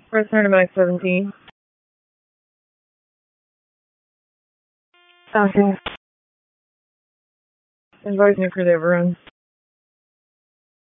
Return to back 17. Okay. Advise me for the overrun.